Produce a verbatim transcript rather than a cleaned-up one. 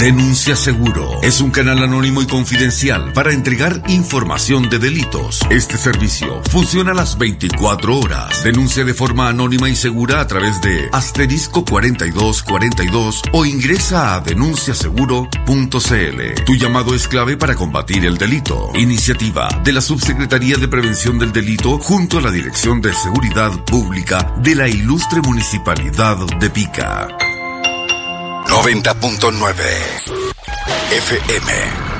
Denuncia Seguro es un canal anónimo y confidencial para entregar información de delitos. Este servicio funciona a las veinticuatro horas. Denuncia de forma anónima y segura a través de asterisco cuarenta y dos cuarenta y dos o ingresa a denuncia seguro punto c l. Tu llamado es clave para combatir el delito. Iniciativa de la Subsecretaría de Prevención del Delito junto a la Dirección de Seguridad Pública de la Ilustre Municipalidad de Pica. noventa punto nueve F M